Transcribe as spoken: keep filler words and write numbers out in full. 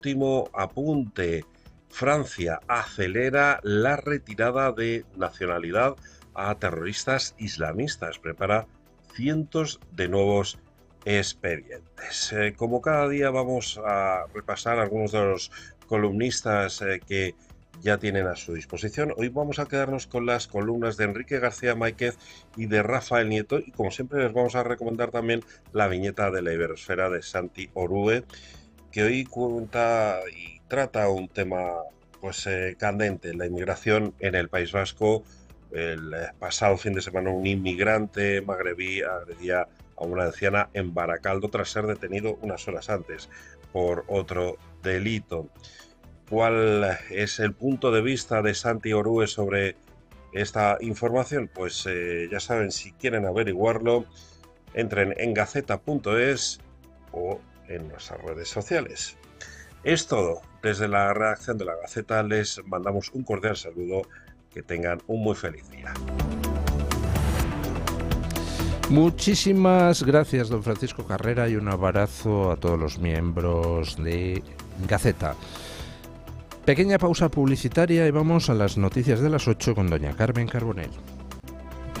último apunte. Francia acelera la retirada de nacionalidad a terroristas islamistas. Prepara cientos de nuevos expedientes. Eh, como cada día vamos a repasar algunos de los columnistas eh, que ya tienen a su disposición. Hoy vamos a quedarnos con las columnas de Enrique García Máquez y de Rafael Nieto, y como siempre les vamos a recomendar también la viñeta de la Iberosfera de Santi Orue, que hoy cuenta y trata un tema pues eh, candente, la inmigración en el País Vasco. El eh, pasado fin de semana un inmigrante magrebí agredía a una anciana en Baracaldo tras ser detenido unas horas antes por otro delito. ¿Cuál es el punto de vista de Santi Orue sobre esta información? Pues eh, ya saben, si quieren averiguarlo, entren en gaceta punto es o en nuestras redes sociales. Es todo. Desde la redacción de la Gaceta les mandamos un cordial saludo. Que tengan un muy feliz día. Muchísimas gracias, don Francisco Carrera, y un abrazo a todos los miembros de Gaceta. Pequeña pausa publicitaria y vamos a las noticias de las ocho con doña Carmen Carbonell.